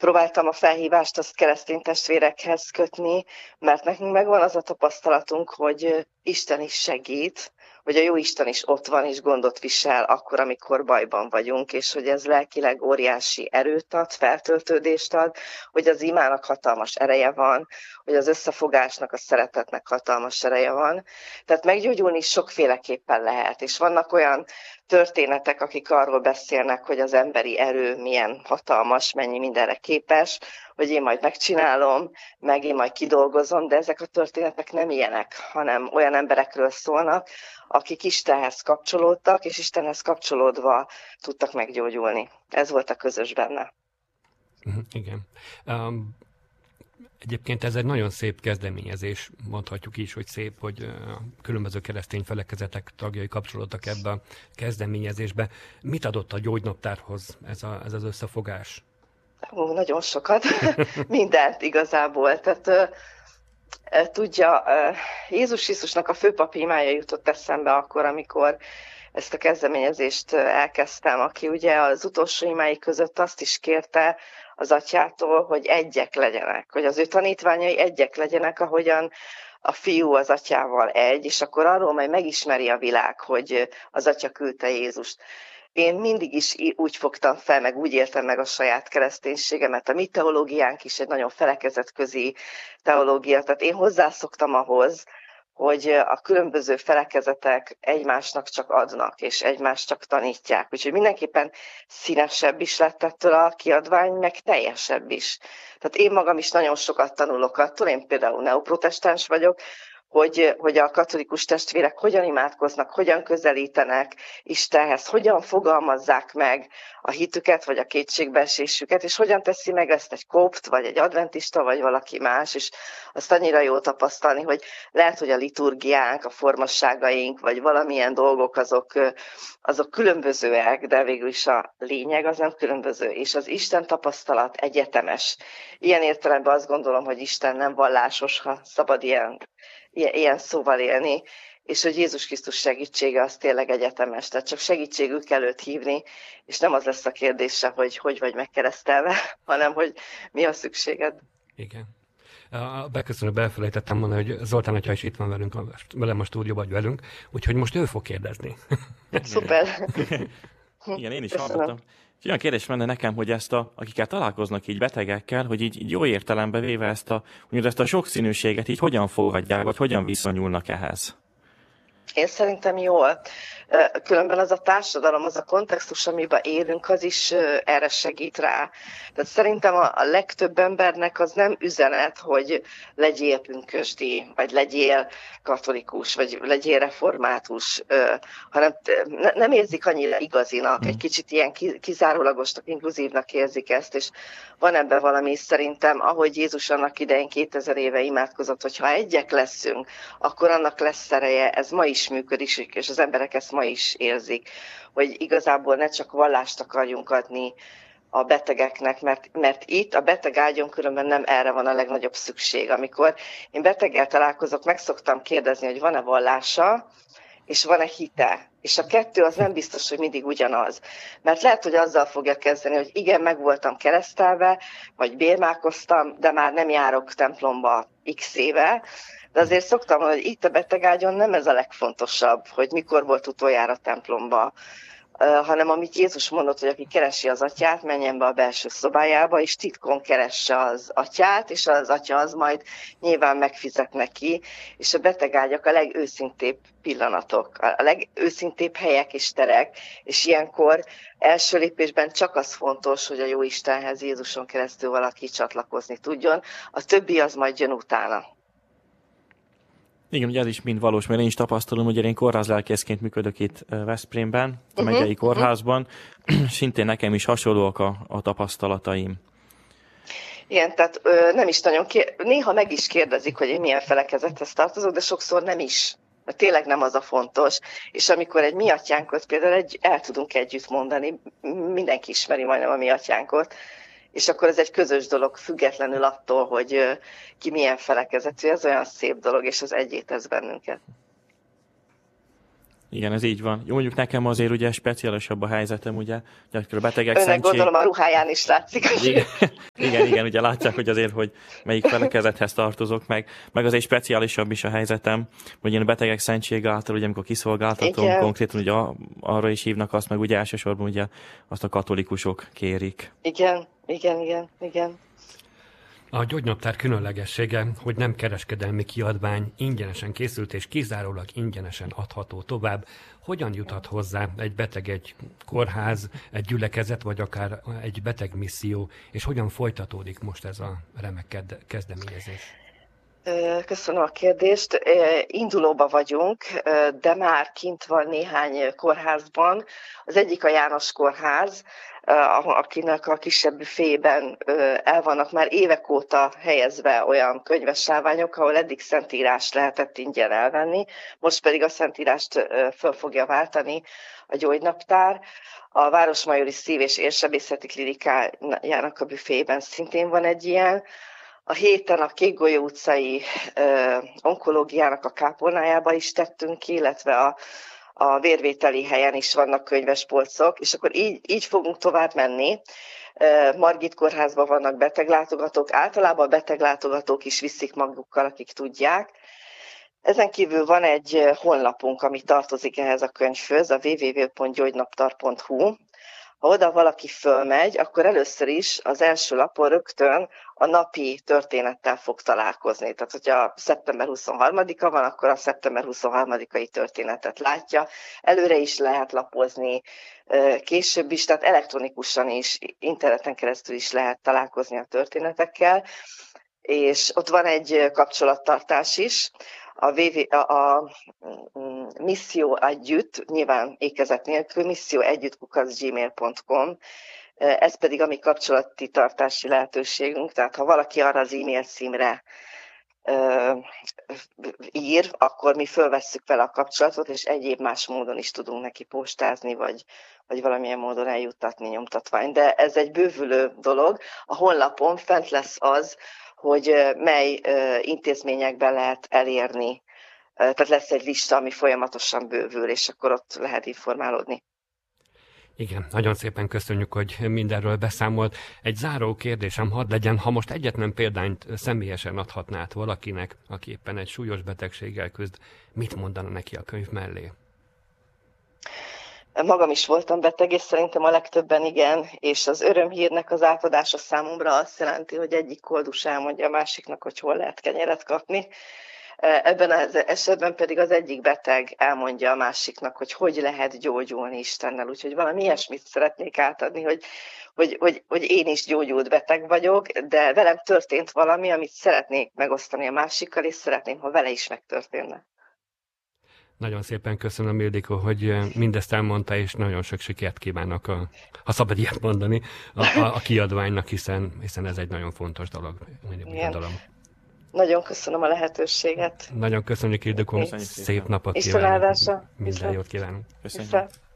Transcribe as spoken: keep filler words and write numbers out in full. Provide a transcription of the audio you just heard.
próbáltam a felhívást azt keresztény testvérekhez kötni, mert nekünk megvan az a tapasztalatunk, hogy Isten is segít, hogy a jó Isten is ott van, és gondot visel akkor, amikor bajban vagyunk, és hogy ez lelkileg óriási erőt ad, feltöltődést ad, hogy az imának hatalmas ereje van, hogy az összefogásnak, a szeretetnek hatalmas ereje van. Tehát meggyógyulni is sokféleképpen lehet, és vannak olyan történetek, akik arról beszélnek, hogy az emberi erő milyen hatalmas, mennyi mindenre képes, hogy én majd megcsinálom, meg én majd kidolgozom, de ezek a történetek nem ilyenek, hanem olyan emberekről szólnak, akik Istenhez kapcsolódtak, és Istenhez kapcsolódva tudtak meggyógyulni. Ez volt a közös benne. Igen. Um... Egyébként ez egy nagyon szép kezdeményezés, mondhatjuk is, hogy szép, hogy különböző keresztény felekezetek tagjai kapcsolódtak ebbe a kezdeményezésbe. Mit adott a gyógynaptárhoz ez, a, ez az összefogás? Ó, nagyon sokat, mindent igazából. Tehát tudja, Jézus Krisztusnak a főpapi imája jutott eszembe akkor, amikor ezt a kezdeményezést elkezdtem, aki ugye az utolsó imái között azt is kérte az atyától, hogy egyek legyenek, hogy az ő tanítványai egyek legyenek, ahogyan a fiú az atyával egy, és akkor arról majd megismeri a világ, hogy az atya küldte Jézust. Én mindig is úgy fogtam fel, meg úgy éltem meg a saját kereszténységemet. A mi teológiánk is egy nagyon felekezetközi teológia, tehát én hozzászoktam ahhoz, hogy a különböző felekezetek egymásnak csak adnak, és egymást csak tanítják. Úgyhogy mindenképpen színesebb is lett ettől a kiadvány, meg teljesebb is. Tehát én magam is nagyon sokat tanulok attól, én például neoprotestáns vagyok, hogy, hogy a katolikus testvérek hogyan imádkoznak, hogyan közelítenek Istenhez, hogyan fogalmazzák meg a hitüket, vagy a kétségbeesésüket, és hogyan teszi meg ezt egy kopt, vagy egy adventista, vagy valaki más, és azt annyira jó tapasztalni, hogy lehet, hogy a liturgiánk, a formasságaink, vagy valamilyen dolgok, azok, azok különbözőek, de végül is a lényeg az nem különböző, és az Isten tapasztalat egyetemes. Ilyen értelemben azt gondolom, hogy Isten nem vallásos, ha szabad ilyen ilyen szóval élni, és hogy Jézus Krisztus segítsége az tényleg egyetemes, tehát csak segítségül kell őt hívni, és nem az lesz a kérdése, hogy hogy vagy megkeresztelve, hanem hogy mi a szükséged. Igen. A beköszönőben elfelejtettem mondani, hogy Zoltán atya is itt van velünk, velem a stúdióban vagy velünk, úgyhogy most ő fog kérdezni. Szuper. Igen, én is hallottam. Olyan kérdés menne nekem, hogy ezt a, akikkel találkoznak így betegekkel, hogy így, így jó értelembe véve ezt a, ezt a sokszínűséget így hogyan fogadják, vagy hogyan viszonyulnak ehhez? Én szerintem jól. Különben az a társadalom, az a kontextus, amiben élünk, az is erre segít rá. Tehát szerintem a legtöbb embernek az nem üzenet, hogy legyél pünkösdi, vagy legyél katolikus, vagy legyél református, hanem nem érzik annyira igazinak, egy kicsit ilyen kizárólagosnak, inkluzívnak érzik ezt, és van ebben valami szerintem, ahogy Jézus annak idején kétezer éve imádkozott, hogy ha egyek leszünk, akkor annak lesz ereje, ez ma is működik, és az emberek ezt ma is érzik, hogy igazából ne csak vallást akarjunk adni a betegeknek, mert, mert itt a beteg ágyon különben nem erre van a legnagyobb szükség. Amikor én beteggel találkozok, meg szoktam kérdezni, hogy van-e vallása, és van-e hite. És a kettő az nem biztos, hogy mindig ugyanaz. Mert lehet, hogy azzal fogja kezdeni, hogy igen, meg voltam keresztelve, vagy bérmálkoztam, de már nem járok templomba x éve. De azért szoktam mondani, hogy itt a betegágyon nem ez a legfontosabb, hogy mikor volt utoljára templomba, hanem amit Jézus mondott, hogy aki keresi az atyát, menjen be a belső szobájába, és titkon keresse az atyát, és az atya az majd nyilván megfizet neki, és a betegágyak a legőszintébb pillanatok, a legőszintébb helyek és terek, és ilyenkor első lépésben csak az fontos, hogy a jó Istenhez Jézuson keresztül valaki csatlakozni tudjon, a többi az majd jön utána. Igen, ugye ez is mind valós, mert én is tapasztalom, hogy én kórházlelkészként működök itt Veszprémben, a megyei uh-huh, kórházban, uh-huh. Szintén nekem is hasonlóak a, a tapasztalataim. Igen, tehát ö, nem is nagyon, kér... néha meg is kérdezik, hogy én milyen felekezethez tartozok, de sokszor nem is. Mert tényleg nem az a fontos. És amikor egy mi atyánkot például egy, el tudunk együtt mondani, mindenki ismeri majdnem a mi atyánkot, és akkor ez egy közös dolog, függetlenül attól, hogy ki milyen felekezetű, ez olyan szép dolog, és az egyé tesz bennünket. Igen, ez így van. Jó, mondjuk nekem azért ugye speciálisabb a helyzetem, ugye, hogy a betegek Önnek szentség... gondolom a ruháján is látszik. Igen, igen, igen, ugye látják, hogy azért, hogy melyik felekezethez tartozok, meg, meg azért speciálisabb is a helyzetem, hogy én a betegek szentsége által, ugye, amikor kiszolgáltatom, igen. konkrétan ugye arra is hívnak azt, meg ugye elsősorban ugye azt a katolikusok kérik. Igen, igen, igen, igen. A gyógynaptár különlegessége, hogy nem kereskedelmi kiadvány, ingyenesen készült és kizárólag ingyenesen adható tovább. Hogyan juthat hozzá egy beteg, egy kórház, egy gyülekezet, vagy akár egy betegmisszió, és hogyan folytatódik most ez a remek kezdeményezés? Köszönöm a kérdést. Indulóba vagyunk, de már kint van néhány kórházban. Az egyik a János Kórház, akinek a kisebb büfében el vannak már évek óta helyezve olyan könyvessáványok, ahol eddig szentírást lehetett ingyen elvenni, most pedig a szentírást föl fogja váltani a gyógynaptár. A Városmajori Szív- és Érsebészeti Klinikájának a büfében szintén van egy ilyen. A héten a Kékgolyó utcai ö, onkológiának a kápolnájába is tettünk ki, illetve a, a vérvételi helyen is vannak könyvespolcok, és akkor így, így fogunk tovább menni. Margit kórházban vannak beteglátogatók, általában a beteglátogatók is viszik magukkal, akik tudják. Ezen kívül van egy honlapunk, ami tartozik ehhez a könyvhöz, a double-u double-u double-u pont gyógynaptar pont hu. Ha oda valaki fölmegy, akkor először is az első lapon rögtön a napi történettel fog találkozni. Tehát, hogyha szeptember huszonharmadika van, akkor a szeptember huszonharmadikai történetet látja. Előre is lehet lapozni, később is, tehát elektronikusan is, interneten keresztül is lehet találkozni a történetekkel. És ott van egy kapcsolattartás is. A, VV, a, a misszió együtt, nyilván ékezet nélkül, misszió együtt kukac gmail pont com, ez pedig a mi kapcsolati tartási lehetőségünk, tehát ha valaki arra az e-mail címre ö, ír, akkor mi fölvesszük vele a kapcsolatot, és egyéb más módon is tudunk neki postázni, vagy, vagy valamilyen módon eljuttatni nyomtatványt. De ez egy bővülő dolog. A honlapon fent lesz az, hogy mely intézményekben lehet elérni. Tehát lesz egy lista, ami folyamatosan bővül, és akkor ott lehet informálódni. Igen, nagyon szépen köszönjük, hogy mindenről beszámolt. Egy záró kérdésem hadd legyen, ha most egyetlen példányt személyesen adhatnád valakinek, aki éppen egy súlyos betegséggel küzd, mit mondana neki a könyv mellé? Magam is voltam beteg, és szerintem a legtöbben igen, és az örömhírnek az átadása számomra azt jelenti, hogy egyik koldus elmondja a másiknak, hogy hol lehet kenyeret kapni. Ebben az esetben pedig az egyik beteg elmondja a másiknak, hogy hogy lehet gyógyulni Istennel. Úgyhogy valami ilyesmit szeretnék átadni, hogy, hogy, hogy, hogy én is gyógyult beteg vagyok, de velem történt valami, amit szeretnék megosztani a másikkal, és szeretném, ha vele is megtörténne. Nagyon szépen köszönöm, Ildikó, hogy mindezt elmondta, és nagyon sok sikert kívánok, a, ha szabad ilyet mondani, a, a, a kiadványnak, hiszen, hiszen ez egy nagyon fontos dolog. Gondolom. Nagyon köszönöm a lehetőséget. Nagyon köszönjük, Ildikó, szép napot kívánok. Minden jót kívánunk. Köszönjük.